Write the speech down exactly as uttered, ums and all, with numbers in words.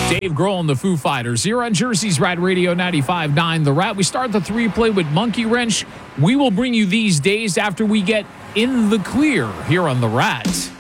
Dave Grohl and the Foo Fighters here on Jersey's Rad Radio ninety-five point nine. The Rat. We start the three play with Monkey Wrench. We will bring you these days after we get in the clear here on The Rat.